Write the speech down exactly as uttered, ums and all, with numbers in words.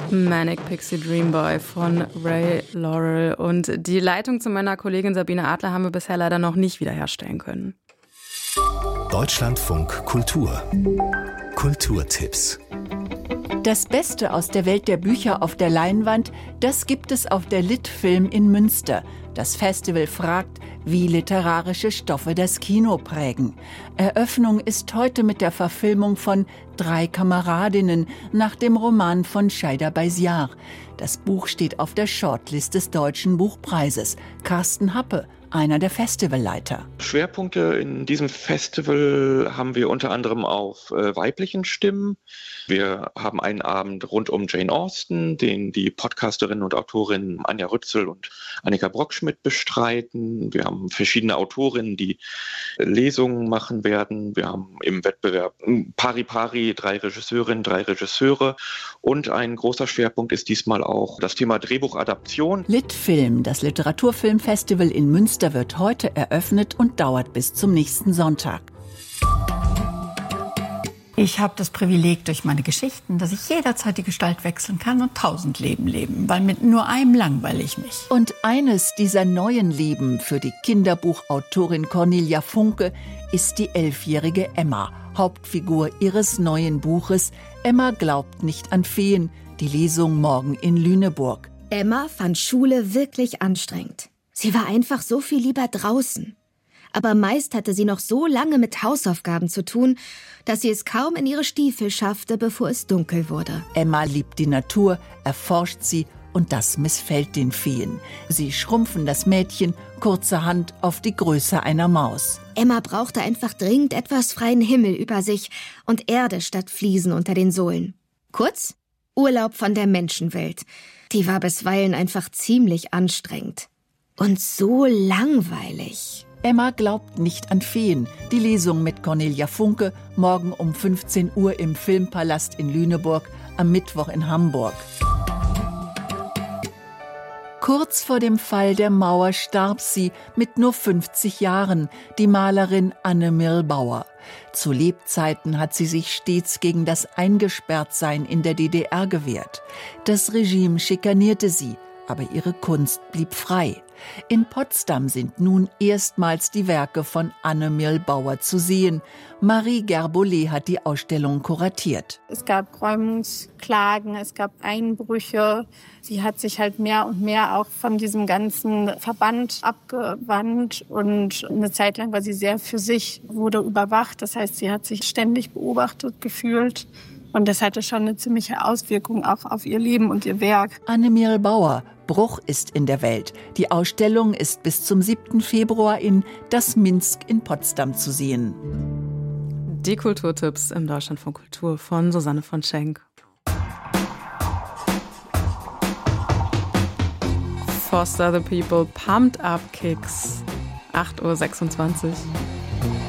Manic Pixie Dream Boy von Ray Laurel. Und die Leitung zu meiner Kollegin Sabine Adler haben wir bisher leider noch nicht wiederherstellen können. Deutschlandfunk Kultur. Kulturtipps. Das Beste aus der Welt der Bücher auf der Leinwand, das gibt es auf der Litfilm in Münster. Das Festival fragt, wie literarische Stoffe das Kino prägen. Eröffnung ist heute mit der Verfilmung von Drei Kameradinnen nach dem Roman von Shaida Baiziar. Das Buch steht auf der Shortlist des Deutschen Buchpreises. Carsten Happe, einer der Festivalleiter. Schwerpunkte in diesem Festival haben wir unter anderem auf äh, weiblichen Stimmen. Wir haben einen Abend rund um Jane Austen, den die Podcasterinnen und Autorinnen Anja Rützel und Annika Brockschmidt bestreiten. Wir haben verschiedene Autorinnen, die Lesungen machen werden. Wir haben im Wettbewerb Pari Pari, drei Regisseurinnen, drei Regisseure. Und ein großer Schwerpunkt ist diesmal auch das Thema Drehbuchadaption. Litfilm, das Literaturfilmfestival in Münster, wird heute eröffnet und dauert bis zum nächsten Sonntag. Ich habe das Privileg durch meine Geschichten, dass ich jederzeit die Gestalt wechseln kann und tausend Leben leben, weil mit nur einem langweile ich mich. Und eines dieser neuen Leben für die Kinderbuchautorin Cornelia Funke ist die elfjährige Emma, Hauptfigur ihres neuen Buches Emma glaubt nicht an Feen, die Lesung morgen in Lüneburg. Emma fand Schule wirklich anstrengend. Sie war einfach so viel lieber draußen. Aber meist hatte sie noch so lange mit Hausaufgaben zu tun, dass sie es kaum in ihre Stiefel schaffte, bevor es dunkel wurde. Emma liebt die Natur, erforscht sie und das missfällt den Feen. Sie schrumpfen das Mädchen kurzerhand auf die Größe einer Maus. Emma brauchte einfach dringend etwas freien Himmel über sich und Erde statt Fliesen unter den Sohlen. Kurz, Urlaub von der Menschenwelt. Die war bisweilen einfach ziemlich anstrengend. Und so langweilig. Emma glaubt nicht an Feen. Die Lesung mit Cornelia Funke morgen um fünfzehn Uhr im Filmpalast in Lüneburg, am Mittwoch in Hamburg. Kurz vor dem Fall der Mauer starb sie mit nur fünfzig Jahren, die Malerin Anne Mirlbauer. Zu Lebzeiten hat sie sich stets gegen das Eingesperrtsein in der D D R gewehrt. Das Regime schikanierte sie, aber ihre Kunst blieb frei. In Potsdam sind nun erstmals die Werke von Anne Mirlbauer zu sehen. Marie Gerbolet hat die Ausstellung kuratiert. Es gab Räumungsklagen, es gab Einbrüche. Sie hat sich halt mehr und mehr auch von diesem ganzen Verband abgewandt. Und eine Zeit lang war sie sehr für sich, wurde überwacht. Das heißt, sie hat sich ständig beobachtet gefühlt. Und das hatte schon eine ziemliche Auswirkung auch auf ihr Leben und ihr Werk. Anne Mirlbauer, Bruch ist in der Welt. Die Ausstellung ist bis zum siebten Februar in Das Minsk in Potsdam zu sehen. Die Kulturtipps im Deutschlandfunk Kultur von Susanne von Schenk. Foster the People, Pumped Up Kicks, acht Uhr sechsundzwanzig.